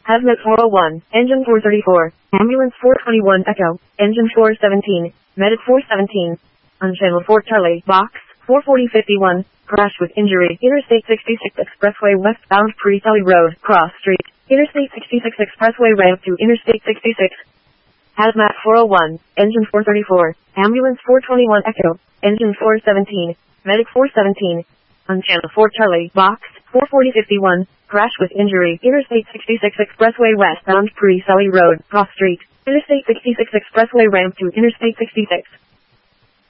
Hazmat 401, Engine 434, Ambulance 421 Echo, Engine 417, Medic 417. On Channel 4 Charlie, Box 44051, crash with injury, Interstate 66 Expressway westbound Pre-Sally Road, Cross Street, Interstate 66 Expressway ramp to Interstate 66. Hazmat 401, Engine 434, Ambulance 421 Echo, Engine 417, Medic 417. On Channel 4 Charlie, Box 44051, crash with injury, Interstate 66 Expressway westbound Pre-Sally Road, Cross Street, Interstate 66 Expressway ramp to Interstate 66.